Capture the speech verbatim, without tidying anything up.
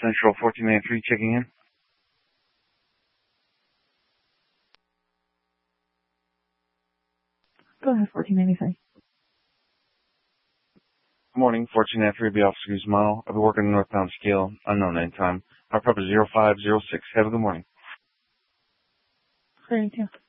Central fourteen ninety-three checking in. Go ahead, fourteen ninety-three. Good morning, fourteen ninety-three, be Officer Guzmano. I'll be working the northbound scale, unknown end time. Our prep is zero five zero six. Have a good morning. Great, yeah.